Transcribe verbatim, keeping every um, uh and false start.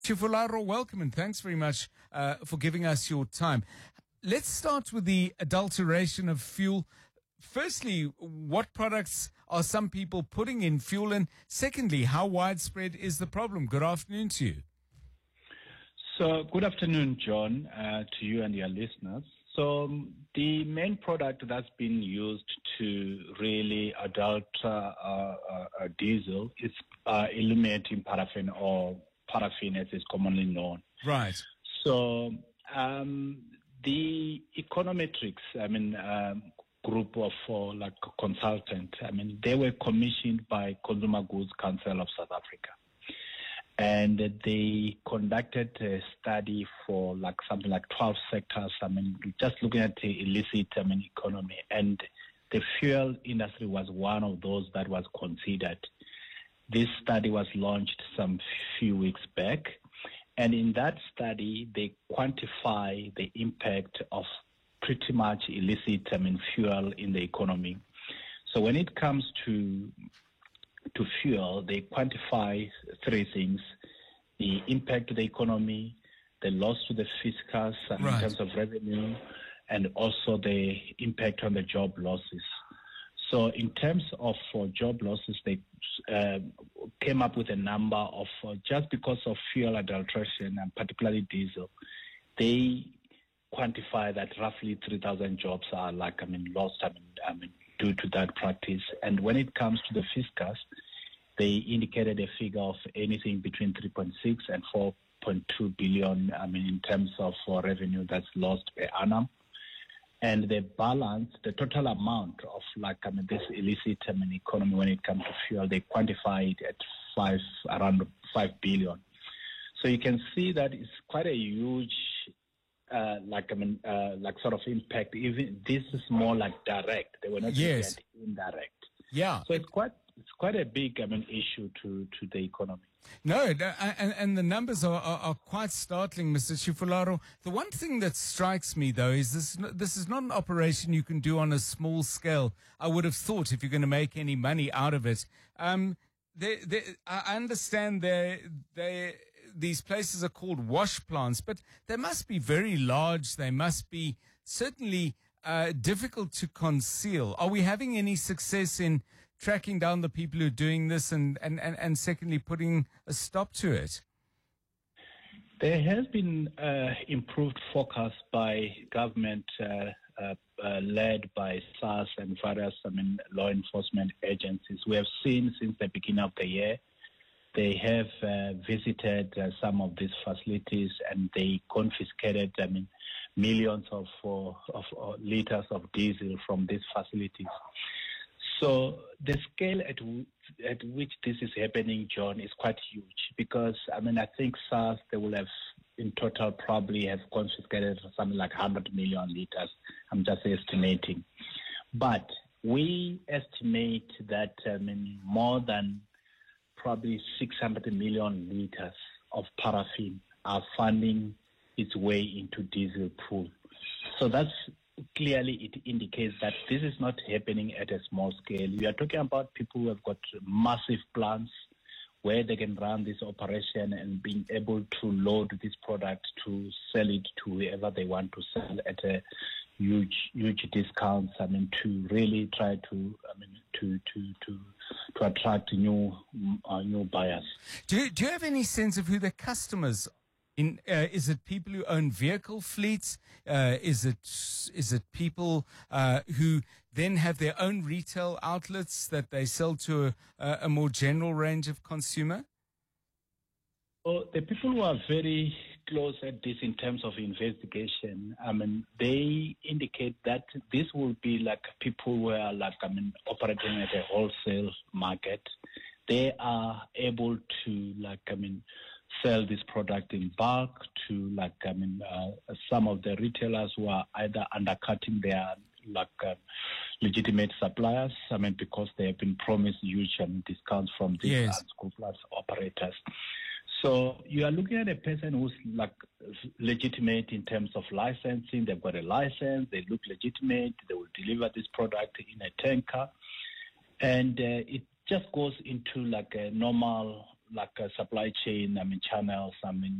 Chifularo, welcome and thanks very much uh, for giving us your time. Let's start with the adulteration of fuel. Firstly, what products are some people putting in fuel? And secondly, how widespread is the problem? Good afternoon to you. So, good afternoon, John, uh, to you and your listeners. So, um, the main product that's been used to really adulterate uh, uh, uh, diesel is uh, illuminating paraffin, or paraffin as is commonly known. Right. So, um, the econometrics, I mean, um, group of uh, like consultants, I mean, they were commissioned by Consumer Goods Council of South Africa. And they conducted a study for like something like twelve sectors. I mean, just looking at the illicit, I mean, economy. And the fuel industry was one of those that was considered. This study was launched some few weeks back. And in that study, they quantify the impact of pretty much illicit, I mean, fuel in the economy. So when it comes to to fuel, they quantify three things: the impact to the economy, the loss to the fiscus right. in terms of revenue, and also the impact on the job losses. So in terms of uh, job losses, they uh, came up with a number of, uh, just because of fuel adulteration, and particularly diesel, they quantify that roughly three thousand jobs are like, I mean, lost, I mean, I mean, due to that practice. And when it comes to the fiscus, they indicated a figure of anything between three point six and four point two billion, I mean, in terms of uh, revenue that's lost per annum. And the balance, the total amount of like, I mean, this illicit, I mean, economy when it comes to fuel, they quantify it at five, around five billion. So you can see that it's quite a huge Uh, like I mean, uh, like sort of impact. Even this is more like direct. They were not yes. yet indirect. Yeah. So it's quite it's quite a big, I mean, issue to, to the economy. No, and and the numbers are, are, are quite startling, Mister Chifularo. The one thing that strikes me though is this this is not an operation you can do on a small scale. I would have thought if you're going to make any money out of it. Um, They, they, I understand they, they, these places are called wash plants, but they must be very large. They must be certainly uh, difficult to conceal. Are we having any success in tracking down the people who are doing this, and, and, and, and secondly, putting a stop to it? There has been uh, improved focus by government, uh, uh, uh, led by SARS and various, I mean, law enforcement agencies. We have seen since the beginning of the year, they have uh, visited uh, some of these facilities, and they confiscated, I mean, millions of, uh, of uh, liters of diesel from these facilities. So the scale at, w- at which this is happening, John, is quite huge, because, I mean, I think SARS, they will have in total probably have confiscated something like one hundred million liters. I'm just estimating. But we estimate that, I mean, more than probably six hundred million liters of paraffin are finding its way into diesel pool. So that's clearly, it indicates that this is not happening at a small scale. We are talking about people who have got massive plants where they can run this operation and being able to load this product to sell it to whoever they want to sell at a huge, huge discounts. I mean, to really try to, I mean, to to to to attract new uh, new buyers. Do you, do you have any sense of who the customers are? In, uh, is it people who own vehicle fleets? Uh, is it is it people uh, who then have their own retail outlets that they sell to a, a more general range of consumer? Well, the people who are very close at this in terms of investigation, I mean, they indicate that this will be like people who are like, I mean, operating at a wholesale market. They are able to, like, I mean, sell this product in bulk to, like, I mean, uh, some of the retailers who are either undercutting their, like, uh, legitimate suppliers, I mean, because they have been promised huge um, discounts from these yes. unscrupulous operators. So you are looking at a person who's, like, legitimate in terms of licensing. They've got a license. They look legitimate. They will deliver this product in a tanker. And uh, it just goes into, like, a normal like a supply chain, I mean, channels, I mean,